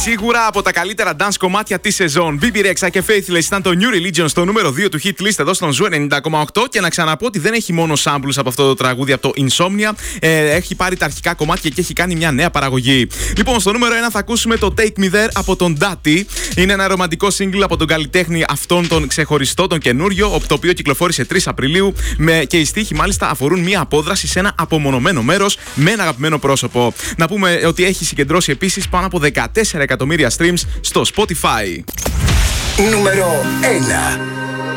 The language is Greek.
Σίγουρα από τα καλύτερα dance κομμάτια τη σεζόν. BB Rexha και Faithless ήταν το New Religion στο νούμερο 2 του hit list εδώ στον Ζου 90,8. Και να ξαναπώ ότι δεν έχει μόνο samples από αυτό το τραγούδι, από το Insomnia. Έχει πάρει τα αρχικά κομμάτια και έχει κάνει μια νέα παραγωγή. Λοιπόν, στο νούμερο 1 θα ακούσουμε το Take Me There από τον Dati. Είναι ένα ρομαντικό single από τον καλλιτέχνη αυτόν τον ξεχωριστό, τον καινούριο, το οποίο κυκλοφόρησε 3 Απριλίου. Και οι στίχοι μάλιστα αφορούν μια απόδραση σε ένα απομονωμένο μέρος με ένα αγαπημένο πρόσωπο. Να πούμε ότι έχει συγκεντρώσει επίσης πάνω από 14 εκατομμύρια streams στο Spotify. Νούμερο 1.